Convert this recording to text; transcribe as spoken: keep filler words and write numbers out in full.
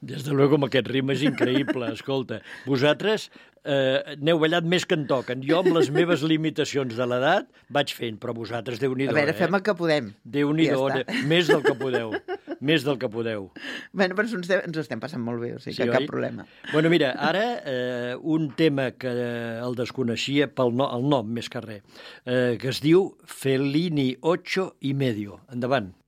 Des de luego, amb aquest ritme és increïble. Escolta, vosaltres eh, n'heu ballat més que en toquen. Jo, amb les meves limitacions de l'edat, vaig fent, però vosaltres, Déu-n'hi-do, A veure, eh? fem el que podem. Déu-n'hi-do, Ja està. més del que podeu. Més del que podeu. Bueno, però ens, ens ho estem passant molt bé, o sigui Sí, que oi? cap problema. Bueno, mira, ara eh, un tema que el desconeixia pel no, el nom, més que res, eh, que es diu Fellini ocho y medio. Endavant.